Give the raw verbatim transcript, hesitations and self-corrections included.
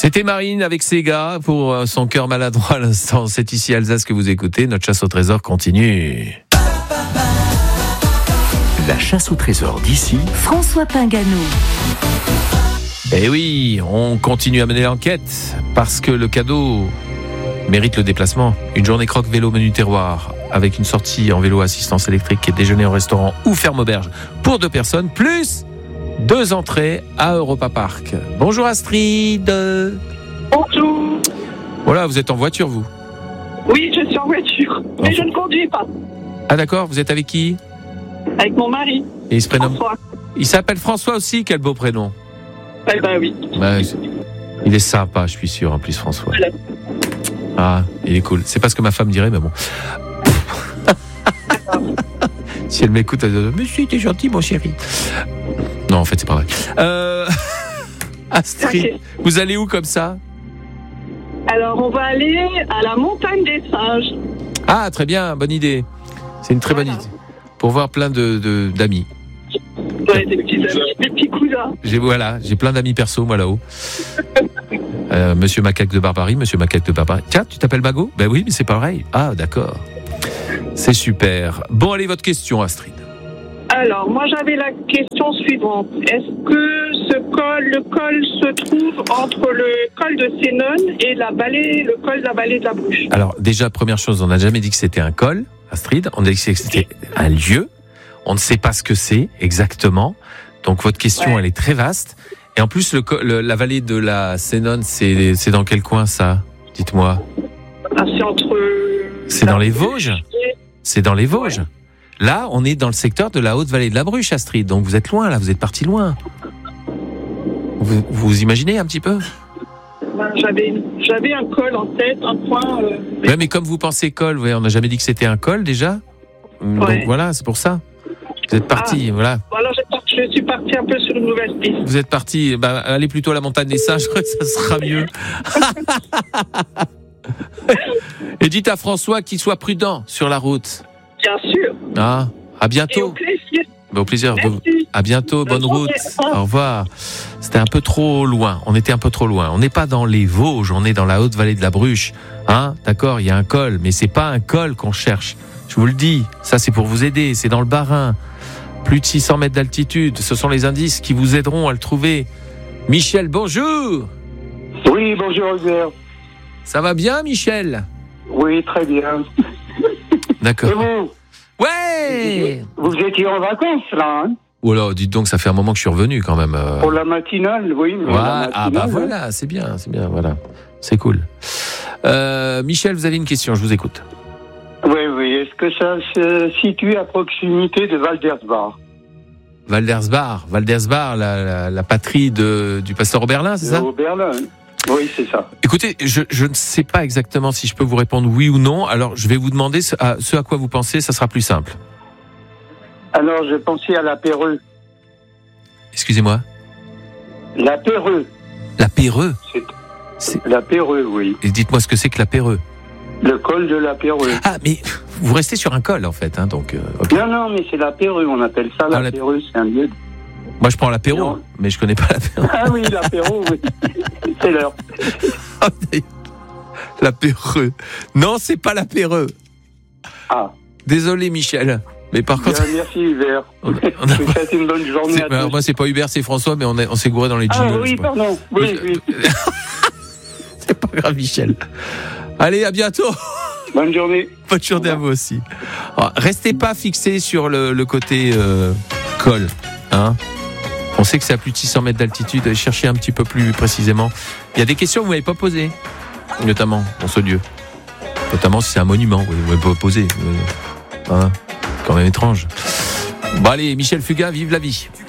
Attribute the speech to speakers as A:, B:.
A: C'était Marine avec Sega pour son cœur maladroit à l'instant. C'est ici Alsace que vous écoutez. Notre chasse au trésor continue.
B: La chasse au trésor d'ici,
C: François Pingano.
A: Eh oui, on continue à mener l'enquête parce que le cadeau mérite le déplacement. Une journée croque vélo menu terroir avec une sortie en vélo assistance électrique et déjeuner au restaurant ou ferme auberge pour deux personnes, plus deux entrées à Europa Park. Bonjour Astrid.
D: Bonjour.
A: Voilà, vous êtes en voiture vous?
D: Oui, je suis en voiture, mais
A: Enfin.
D: je ne conduis pas.
A: Ah d'accord, vous êtes avec qui?
D: Avec mon mari,
A: Et il se prénomme...
D: François.
A: Il s'appelle François aussi, quel beau prénom.
D: Eh ben oui.
A: Ouais, il est sympa, je suis sûr, en plus François.
D: Voilà.
A: Ah, il est cool. C'est pas ce que ma femme dirait, mais bon. Si elle m'écoute, elle dit « Mais si, t'es gentil, mon chéri. » Non, en fait, c'est pas vrai. Euh... Astrid,
D: Ok.
A: vous allez où comme ça?
D: Alors, on va aller à la montagne des singes.
A: Ah, très bien, bonne idée. C'est une très bonne
D: Voilà.
A: idée. Pour voir plein de, de, d'amis.
D: Ouais, des petits amis, des petits cousins.
A: J'ai, voilà, j'ai plein d'amis perso, moi, là-haut. Euh, Monsieur Macaque de Barbarie, Monsieur Macaque de Barbarie. Tiens, tu t'appelles Mago? Ben oui, mais c'est pareil. Ah, d'accord. C'est super. Bon, allez, votre question, Astrid.
D: Alors, moi, j'avais la question suivante. Est-ce que ce col, le col se trouve entre le col de Sénon et la vallée, le col de la vallée de la Bruche?
A: Alors, déjà, première chose, on n'a jamais dit que c'était un col, Astrid. On a dit que c'était un lieu. On ne sait pas ce que c'est exactement. Donc, votre question,
D: Ouais.
A: elle est très vaste. Et en plus, le, co- le- la vallée de la Sénon, c'est, c'est dans quel coin, ça? Dites-moi.
D: Ah, c'est entre...
A: C'est
D: la
A: dans les
D: Bruche
A: Vosges?
D: et-
A: C'est dans les Vosges. Là, on est dans le secteur de la haute vallée de la Bruche, Astrid. Donc, vous êtes loin, là. Vous êtes parti loin. Vous, vous imaginez un petit peu?
D: Ben, j'avais, j'avais un col en tête, un point... euh,
A: Ouais, mais comme vous pensez col, ouais, on n'a jamais dit que c'était un col, déjà. Donc,
D: Ouais.
A: voilà, c'est pour ça. Vous êtes parti, voilà.
D: Bon, alors, j'ai parti- je suis partie un peu sur une nouvelle piste.
A: Vous êtes parti, bah, allez plutôt à la montagne des singes, ça sera mieux. Et dites à François qu'il soit prudent sur la route.
D: Bien sûr.
A: Ah, à
D: Et au
A: bientôt.
D: plaisir.
A: Bah, au plaisir.
D: Merci.
A: À bientôt, bonne
D: Bonne
A: route.
D: journée.
A: Au revoir. C'était un peu trop loin. On était un peu trop loin. On n'est pas dans les Vosges, on est dans la haute vallée de la Bruche. Hein, d'accord, il y a un col, mais c'est pas un col qu'on cherche. Je vous le dis, ça c'est pour vous aider, c'est dans le Bas-Rhin. Plus de six cents mètres d'altitude, ce sont les indices qui vous aideront à le trouver. Michel, bonjour.
E: Oui, bonjour Hubert.
A: Ça va bien, Michel?
E: Oui, très bien. Et
A: D'accord.
E: vous
A: Ouais.
E: Vous étiez en vacances, là, hein?
A: Oh là, dites donc, ça fait un moment que je suis revenu quand même. euh.
E: Pour la matinale, oui. mais
A: Ouais,
E: la
A: ah bah
E: matinale,
A: voilà, c'est bien, c'est bien, voilà. C'est cool. Euh, Michel, vous avez une question, je vous écoute.
E: Oui, oui. Est-ce que ça se situe à proximité de Valdersbach?
A: Valdersbach, Valdersbach, la, la, la patrie de, du pasteur Oberlin, c'est ça?
E: Au Berlin. Oui, c'est ça.
A: Écoutez, je, je ne sais pas exactement si je peux vous répondre oui ou non, alors je vais vous demander ce à, ce à quoi vous pensez, ça sera plus simple.
E: Alors, je pensais à la Péreux.
A: Excusez-moi.
E: La Péreux.
A: La Péreux.
E: C'est
A: C'est-
E: la Péreux, oui.
A: Et dites-moi ce que c'est que la Péreux.
E: Le col de la Péreux.
A: Ah, mais vous restez sur un col en fait, hein, donc. Euh, ok.
E: Non, non, mais c'est la Péreux. On appelle ça la,
A: Ah, la-
E: Péreux. C'est un lieu. de-
A: Moi, je prends l'apéro,
E: Non.
A: mais je connais pas l'apéro.
E: Ah oui, la Péreux, oui. C'est l'heure.
A: L'apéreux. Non, c'est pas l'apéreux.
E: Ah.
A: Désolé, Michel. Mais par contre,
E: Bien, merci Hubert.
A: on a-
E: Je
A: on a
E: vous
A: pas-
E: souhaite une bonne journée
A: c'est-
E: à
A: alors,
E: tous.
A: moi, c'est pas Hubert, c'est François, mais on, est- on s'est gouré dans les jingles.
E: Ah
A: je
E: oui,
A: sais pas.
E: pardon. Oui, oui.
A: C'est pas grave, Michel. Allez, à bientôt.
E: Bonne journée.
A: Bonne journée à vous aussi. Alors, restez pas fixés sur le, le côté euh, col. Hein. On sait que c'est à plus de six cents mètres d'altitude. Allez chercher un petit peu plus précisément. Il y a des questions que vous m'avez pas posées, notamment dans ce lieu. Notamment si c'est un monument, vous ne m'avez pas posé. Euh, hein. Quand même étrange. Bon allez, Michel Fugain, vive la vie.